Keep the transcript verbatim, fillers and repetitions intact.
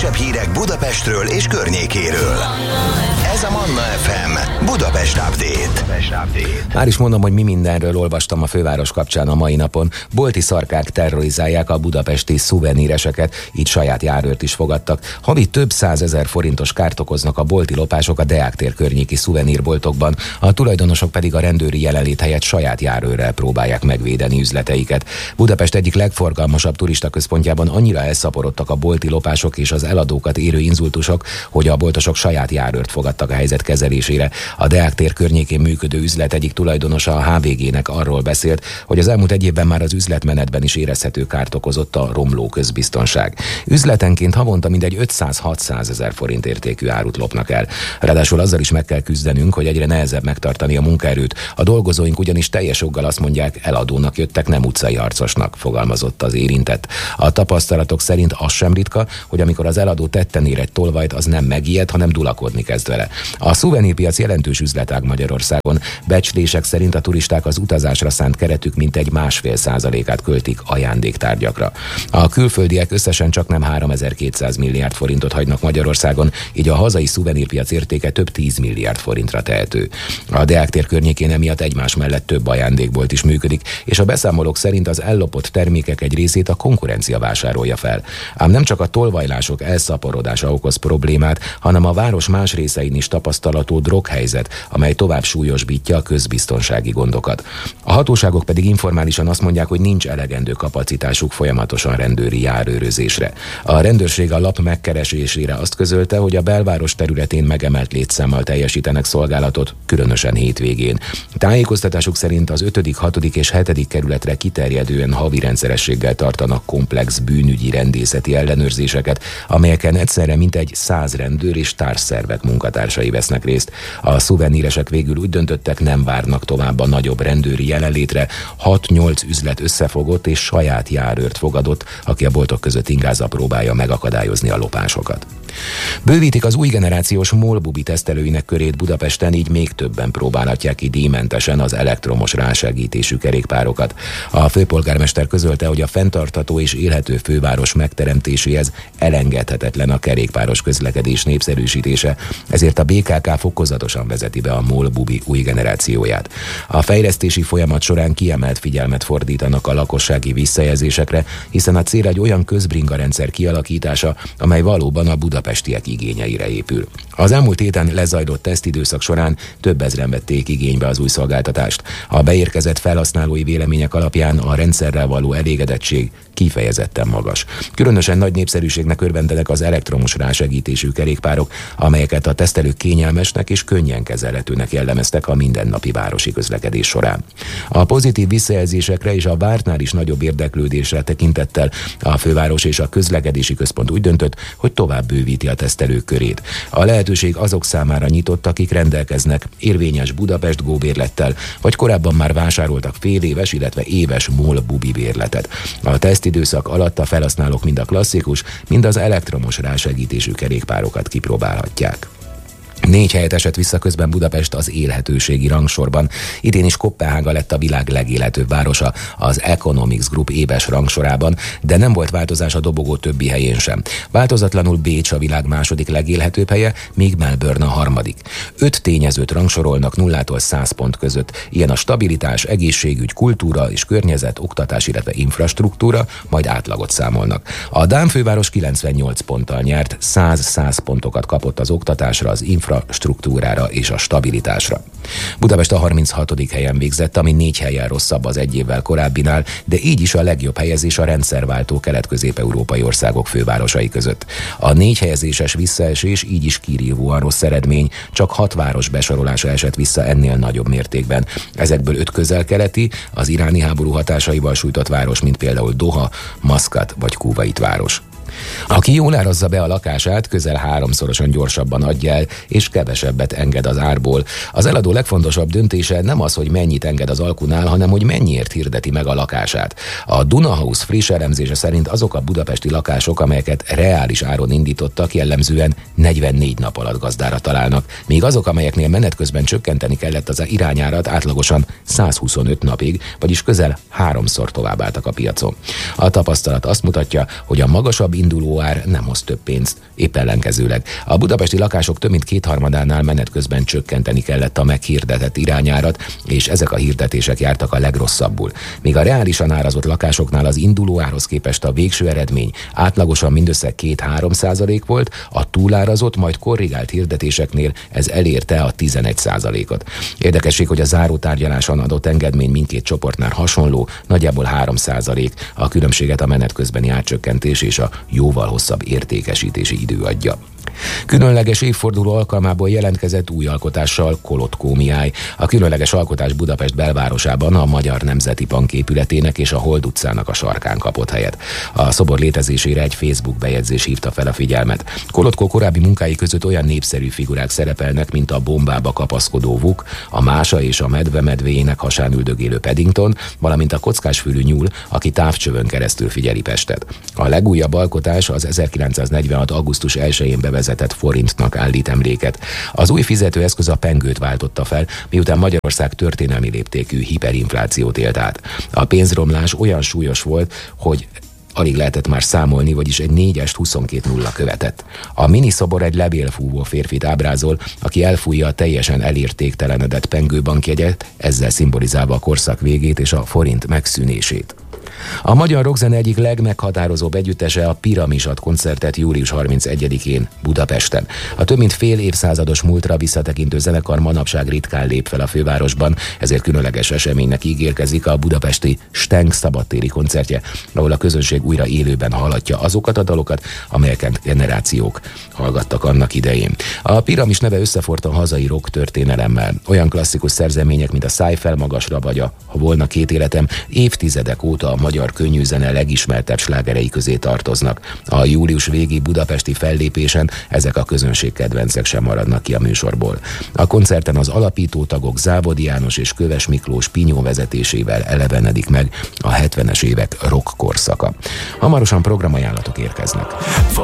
legfrissebb hírek Budapestről és környékéről. Ez a Manna ef em Budapest Update. Már is mondom, hogy mi mindenről olvastam a főváros kapcsán a mai napon. Bolti szarkák terrorizálják a budapesti szuveníreseket, így saját járőrt is fogadtak. Havi több százezer forintos kárt okoznak a bolti lopások a Deák tér környéki szuvenírboltokban, a tulajdonosok pedig a rendőri jelenlét helyett saját járőrrel próbálják megvédeni üzleteiket. Budapest egyik legforgalmasabb turistaközpontjában annyira elszaporodtak a bolti lopások és az eladókat érő inzultusok, hogy a boltosok saját járőrt fogadtak a helyzet kezelésére. A Deák tér környékén működő üzlet egyik tulajdonosa a há vé gének arról beszélt, hogy az elmúlt egy évben már az üzletmenetben is érezhető kárt okozott a romló közbiztonság. Üzletenként havonta mindegy ötszáz-hatszáz ezer forint értékű árut lopnak el. Ráadásul azzal is meg kell küzdenünk, hogy egyre nehezebb megtartani a munkaerőt. A dolgozóink ugyanis teljes joggal azt mondják, eladónak jöttek, nem utcai harcosnak, fogalmazott az érintett. A tapasztalatok szerint az sem ritka, hogy amikor az eladó tetten ér egy tolvajt, az nem megijed, hanem dulakodni kezd vele. A szuvenírpiac jelentős üzletág Magyarországon. Becslések szerint a turisták az utazásra szánt keretük mintegy másfél százalékát költik ajándéktárgyakra. A külföldiek összesen csaknem háromezer-kétszáz milliárd forintot hagynak Magyarországon, így a hazai szuvenírpiac értéke több tíz milliárd forintra tehető. A Deák tér környékén emiatt egymás mellett több ajándékbolt is működik, és a beszámolók szerint az ellopott termékek egy részét a konkurencia vásárolja fel. Ám nem csak a tolvajlások elszaporodása okoz problémát, hanem a város más részein is tapasztalható droghelyzet, amely tovább súlyosbítja a közbiztonsági gondokat. A hatóságok pedig informálisan azt mondják, hogy nincs elegendő kapacitásuk folyamatosan rendőri járőrözésre. A rendőrség a lap megkeresésére azt közölte, hogy a belváros területén megemelt létszámmal teljesítenek szolgálatot, különösen hétvégén. Tájékoztatásuk szerint az ötödik, hatodik és hetedik kerületre kiterjedően havi rendszerességgel tartanak komplex bűnügyi rendészeti ellenőrzéseket, amelyeken egyszerre mintegy száz rendőr és társszervek munkatársai vesznek részt. A szuveníresek végül úgy döntöttek, nem várnak tovább a nagyobb rendőri jelenlétre. hat-nyolc üzlet összefogott és saját járőrt fogadott, aki a boltok között ingázva próbálja megakadályozni a lopásokat. Bővítik az új generációs MOL-bubi tesztelőinek körét Budapesten, így még többen próbálhatják ki díjmentesen az elektromos rásegítésű kerékpárokat. A főpolgármester közölte, hogy a fenntartható és élhető főváros megteremtéséhez elengedhetetlen a kerékpáros közlekedés népszerűsítése, ezért a bé ká ká fokozatosan vezeti be a MOL-bubi új generációját. A fejlesztési folyamat során kiemelt figyelmet fordítanak a lakossági visszajelzésekre, hiszen a cél egy olyan közbringarendszer kialakítása, amely valóban a budapestiek igényeire épül. Az elmúlt héten lezajlott tesztidőszak során több ezren vették igénybe az új szolgáltatást. A beérkezett felhasználói vélemények alapján a rendszerrel való elégedettség kifejezetten magas. Különösen nagy népszerűségnek örvendenek az elektromos rásegítésű kerékpárok, amelyeket a tesztelők kényelmesnek és könnyen kezelhetőnek jellemeztek a mindennapi városi közlekedés során. A pozitív visszajelzésekre és a vártnál is nagyobb érdeklődésre tekintettel a főváros és a közlekedési központ úgy döntött, hogy tovább bővíti a tesztelők körét. A lehetőség azok számára nyitott, akik rendelkeznek érvényes Budapest Go bérlettel, vagy korábban már vásároltak fél éves, illetve éves MOL-bubi bérletet. A tesztidőszak alatt a felhasználók mind a klasszikus, mind az elektromos rásegítésű kerékpárokat kipróbálhatják. Négy helyet esett vissza közben Budapest az élhetőségi rangsorban. Idén is Koppenhága lett a világ legélhetőbb városa az Economics Group éves rangsorában, de nem volt változás a dobogó többi helyén sem. Változatlanul Bécs a világ második legélhetőbb helye, míg Melbourne a harmadik. Öt tényezőt rangsorolnak nullától száz pont között. Ilyen a stabilitás, egészségügy, kultúra és környezet, oktatás, illetve infrastruktúra, majd átlagot számolnak. A dán főváros kilencvennyolc ponttal nyert, száz-száz pontokat kapott az oktatásra, az infrastruktúra struktúrára és a stabilitásra. Budapest a harminchatodik helyen végzett, ami négy helyen rosszabb az egy évvel korábbinál, de így is a legjobb helyezés a rendszerváltó kelet-közép-európai országok fővárosai között. A négy helyezéses visszaesés így is kirívóan rossz eredmény, csak hat város besorolása esett vissza ennél nagyobb mértékben. Ezekből öt közel-keleti, az iráni háború hatásaival sújtott város, mint például Doha, Maszkat vagy Kuvait város. Aki jól árazza be a lakását, közel háromszorosan gyorsabban adja el, és kevesebbet enged az árból. Az eladó legfontosabb döntése nem az, hogy mennyit enged az alkunál, hanem hogy mennyiért hirdeti meg a lakását. A Dunahouse friss elemzése szerint azok a budapesti lakások, amelyeket reális áron indítottak, jellemzően negyvennégy nap alatt gazdára találnak, míg azok, amelyeknél menet közben csökkenteni kellett az irányárat, átlagosan százhuszonöt napig, vagyis közel háromszor tovább álltak a piacon. A tapasztalat azt mutatja, hogy a magasabb induló lakóár nem hoz több pénzt. Épp ellenkezőleg. A budapesti lakások több mint kétharmadánál menet közben csökkenteni kellett a meghirdetett irányárat, és ezek a hirdetések jártak a legrosszabbul. Míg a reálisan árazott lakásoknál az induló árhoz képest a végső eredmény átlagosan mindössze két-három százalék volt, a túlárazott, majd korrigált hirdetéseknél ez elérte a tizenegy százalékot. Érdekesség, hogy a záró tárgyaláson adott engedmény mindkét csoportnál hasonló, nagyjából három százalék, a különbséget a menet közbeni árcsökkentés és a jóval hosszabb értékesítési idő adja. Különleges évforduló alkalmából jelentkezett új alkotással Kolotkó Mihály. A különleges alkotás Budapest belvárosában a Magyar Nemzeti Bank épületének és a Hold utcának a sarkán kapott helyet. A szobor létezésére egy Facebook bejegyzés hívta fel a figyelmet. Kolotkó korábbi munkái között olyan népszerű figurák szerepelnek, mint a bombába kapaszkodó Vuk, a Mása és a medve medvéjének hasán üldögélő Paddington, valamint a kockásfülű nyúl, aki távcsövön keresztül figyeli Pestet. A legújabb alkotás az ezerkilencszáznegyvenhat. augusztus elsején bevezetett forintnak állít emléket. Az új fizetőeszköz a pengőt váltotta fel, miután Magyarország történelmi léptékű hiperinflációt élt át. A pénzromlás olyan súlyos volt, hogy alig lehetett már számolni, vagyis egy négyest huszonkét nulla követett. A miniszobor egy lebélfúvó férfit ábrázol, aki elfújja a teljesen elértéktelenedett pengőbankjegyet, ezzel szimbolizálva a korszak végét és a forint megszűnését. A magyar rockzene egyik legmeghatározóbb együttese a Piramis ad koncertet július harmincegyedikén Budapesten. A több mint fél évszázados múltra visszatekintő zenekar manapság ritkán lép fel a fővárosban, ezért különleges eseménynek ígérkezik a budapesti Stenk szabadtéri koncertje, ahol a közönség újra élőben hallatja azokat a dalokat, amelyeket generációk hallgattak annak idején. A Piramis neve összeforrt a hazai rock történelemmel. Olyan klasszikus szerzemények, mint a Szállj fel magasra vagy a Ha volna két életem évtizedek óta a magyar könnyűzene legismertebb slágerei közé tartoznak. A július végi budapesti fellépésen ezek a közönség kedvencek sem maradnak ki a műsorból. A koncerten az alapító tagok Závodi János és Köves Miklós Pinyó vezetésével elevenedik meg a hetvenes évek rock korszaka. Hamarosan programajánlatok érkeznek.